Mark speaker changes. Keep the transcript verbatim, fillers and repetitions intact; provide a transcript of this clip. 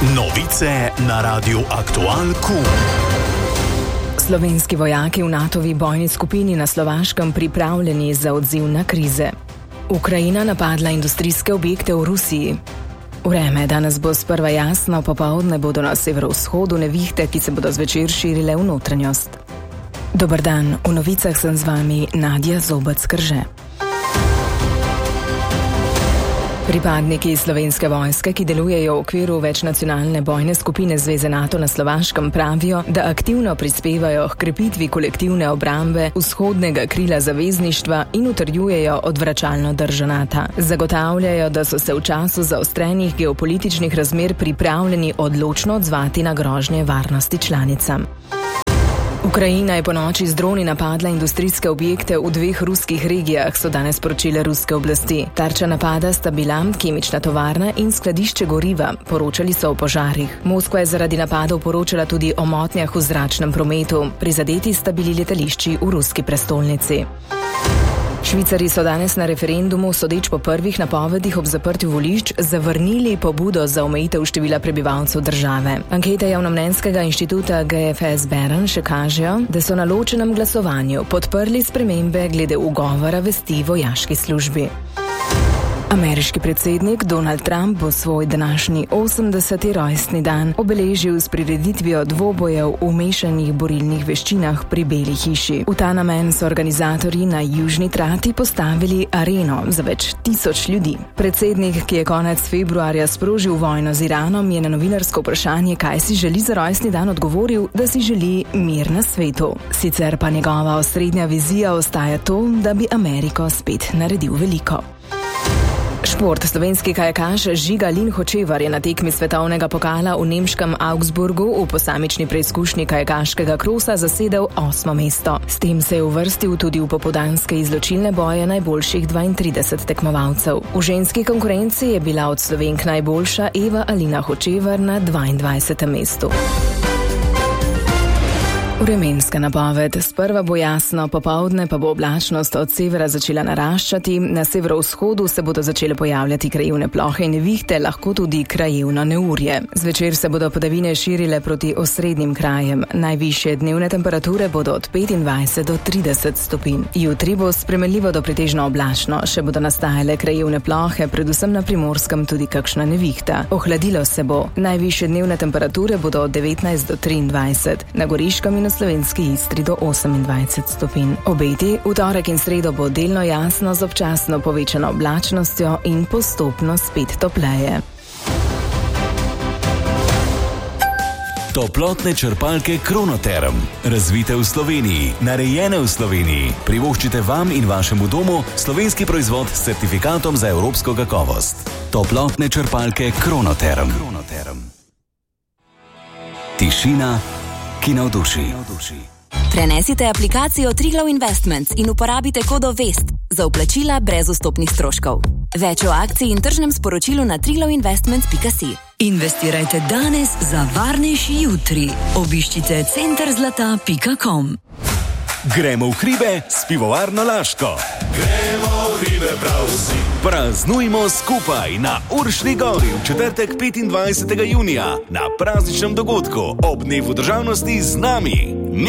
Speaker 1: Novice na Radiu Aktual Q.
Speaker 2: Slovenski vojaki v natovi bojni skupini na Slovaškem pripravljeni za odziv na krize. Ukrajina napadla industrijske objekte v Rusiji. Vreme danes bo sprva jasno, popoldne bodo na severovzhodu nevihte, ki se bodo zvečer širile v notranjost. Dober dan, v novicah sem z vami Nadja Zobec-Krže. Pripadniki Slovenske vojske, ki delujejo v okviru večnacionalne bojne skupine Zveze NATO na Slovaškem, pravijo, da aktivno prispevajo k krepitvi kolektivne obrambe vzhodnega krila zavezništva in utrjujejo odvračalno držo NATO. Zagotavljajo, da so se v času zaostrenih geopolitičnih razmer pripravljeni odločno odzvati na grožnje varnosti članicam. Ukrajina je ponoči z droni napadla industrijske objekte v dveh ruskih regijah, so danes sporočile ruske oblasti. Tarča napada sta bila kemična tovarna in skladišče goriva, poročali so o požarih. Moskva je zaradi napadov poročala tudi o motnjah v zračnem prometu. Prizadeti sta bili letališči v ruski prestolnici. Švicari so danes na referendumu, sodeč po prvih napovedih ob zaprtju volišč, zavrnili pobudo za omejitev števila prebivalcev države. Ankete javnomnenjskega inštituta G F S Bern še kažejo, da so na ločenem glasovanju podprli spremembe glede ugovora vesti vojaški službi. Ameriški predsednik Donald Trump bo svoj današnji osemdeseti rojstni dan obeležil s prireditvijo dvobojev v mešanih borilnih veščinah pri Beli hiši. V ta namen so organizatorji na južni trati postavili areno za več tisoč ljudi. Predsednik, ki je konec februarja sprožil vojno z Iranom, je na novinarsko vprašanje, kaj si želi za rojstni dan, odgovoril, da si želi mir na svetu. Sicer pa njegova osrednja vizija ostaja to, da bi Ameriko spet naredil veliko. Šport. Slovenski kajakaš Žiga Lin Hočevar je na tekmi svetovnega pokala v nemškem Augsburgu v posamični preizkušnji kajakaškega krosa zasedel osmo mesto. S tem se je uvrstil tudi v popoldanske izločilne boje najboljših dvaintrideset tekmovalcev. V ženski konkurenci je bila od Slovenk najboljša Eva Alina Hočevar na dvaindvajsetem mestu. Vremenska napoved. Sprva bo jasno, popoldne pa bo oblačnost od severa začela naraščati, na severovzhodu se bodo začele pojavljati krajevne plohe in nevihte, lahko tudi krajevno neurje. Zvečer se bodo padavine širile proti osrednjim krajem. Najvišje dnevne temperature bodo od petindvajset do trideset stopinj. Jutri bo spremenljivo do pretežno oblačno, še bodo nastajale krajevne plohe, predvsem na Primorskem tudi kakšna nevihta. Ohladilo se bo. Najvišje dnevne temperature bodo od devetnajst do triindvajset. Na Goriškem in na Slovenski Istri do osemindvajset stopinj. Obeti v torek in sredo bo delno jasno z občasno povečano oblačnostjo in postopno spet topleje.
Speaker 1: Toplotne črpalke Kronoterm. Razvite v Sloveniji, narejene v Sloveniji. Privoščite vam in vašemu domu slovenski proizvod s certifikatom za evropsko kakovost. Toplotne črpalke Kronoterm. Kronoterm. Tišina, ki navduši.
Speaker 3: Prenesite aplikacijo Triglav Investments in uporabite kodo VEST za vplačila brez vstopnih stroškov. Več o akciji in tržnem sporočilu na triglav investments pika si.
Speaker 4: Investirajte danes za varnejši jutri. Obiščite center zlata pika com.
Speaker 1: Gremo v hribe s pivovarno Laško. Gremo v hribe prav vsi. Praznujmo skupaj na Uršni gori v četrtek petindvajsetega junija na prazničnem dogodku ob dnevu državnosti z nami.